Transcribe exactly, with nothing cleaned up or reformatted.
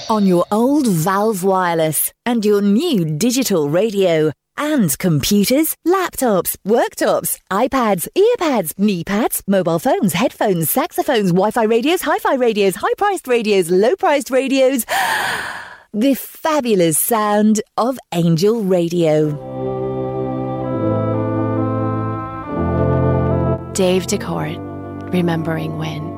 on your old Valve Wireless and your new digital radio and computers, laptops, worktops, iPads, earpads, knee pads, mobile phones, headphones, saxophones, Wi-Fi radios, hi-fi radios, high-priced radios, low-priced radios. The fabulous sound of Angel Radio. Dave DeCourt, Remembering When.